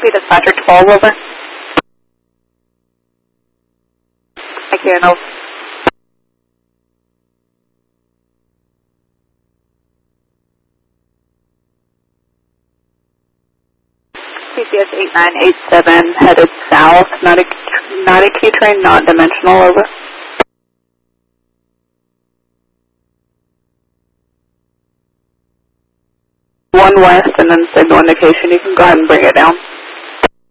be dispatcher 12, over. I can't help. PCS 8987 headed south, not a key train, non-dimensional, over. One west and then signal indication, you can go ahead and bring it down.